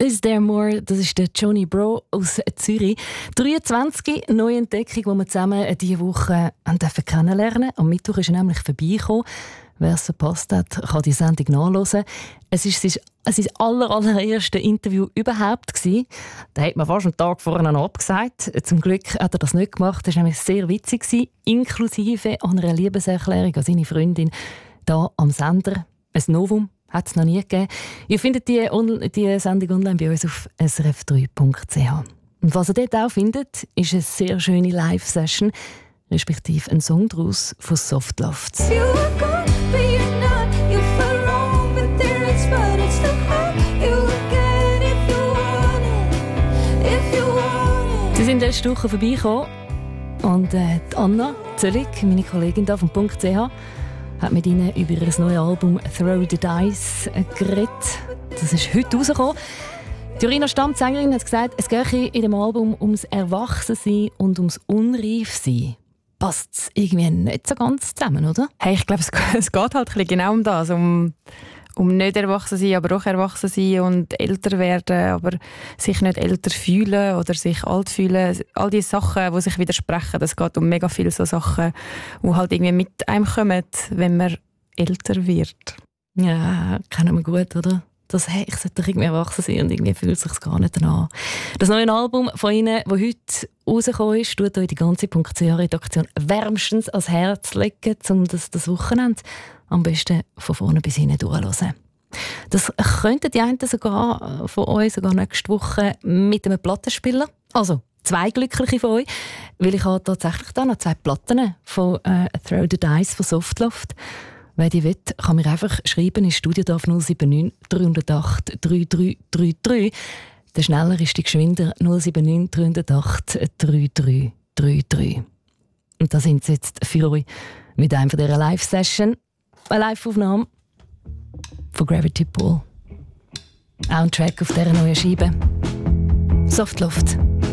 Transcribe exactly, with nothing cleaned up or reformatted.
Is There More? Das ist der Johnny Bro aus Zürich. dreiundzwanzig neue Entdeckung, die wir zusammen diese Woche kennenlernen durften. Am Mittwoch ist er nämlich vorbeigekommen. Wer es verpasst hat, kann die Sendung nachhören. Es war sein aller, allererste Interview überhaupt gewesen. Da hat man fast einen Tag vorher noch abgesagt. Zum Glück hat er das nicht gemacht. Das war nämlich sehr witzig gewesen, inklusive einer Liebeserklärung an seine Freundin hier am Sender. Ein Novum hat es noch nie gegeben. Ihr findet die, die Sendung online bei uns auf s r f drei punkt c h. Und was ihr dort auch findet, ist eine sehr schöne Live-Session, respektive ein Song daraus von Softloft. Sie sind letzte Woche vorbeigekommen und äh, die Anna Zöllig, meine Kollegin da vom .ch, hat mit ihnen über ihr neues Album «Throw the Dice» geredet. Das ist heute rausgekommen. Jorina Stamm, die Sängerin, hat gesagt, es gehe in dem Album ums Erwachsensein und ums Unreifsein. Passt es irgendwie nicht so ganz zusammen, oder? Hey, ich glaube, es, es geht halt genau um das, um, um nicht erwachsen sein, aber auch erwachsen sein und älter werden, aber sich nicht älter fühlen oder sich alt fühlen. All diese Sachen, die sich widersprechen, es geht um mega viele so Sachen, die halt irgendwie mit einem kommen, wenn man älter wird. Ja, kennen wir gut, oder? Das, hey, ich sollte doch irgendwie erwachsen sein und irgendwie fühlt es sich gar nicht danach. Das neue Album von Ihnen, das heute rausgekommen ist, tut euch die ganze .ch-Redaktion wärmstens ans Herz legen, um das, das Wochenende am besten von vorne bis hinten durchzuhören. Das könnten die einen sogar von euch sogar nächste Woche mit einem Plattenspieler. Also zwei Glückliche von euch, weil ich habe tatsächlich da noch zwei Platten von äh, «Throw the Dice» von Softloft. Wer die will, kann mir einfach schreiben in Studiodorf null sieben neun drei null acht drei drei drei drei. Der schneller ist die geschwinder null sieben neun drei null acht drei drei drei drei. Und da sind sie jetzt für euch mit einem von dieser Live-Session. Eine Live-Aufnahme von Gravity Pool. Auch ein Track auf dieser neuen Scheibe. Softloft.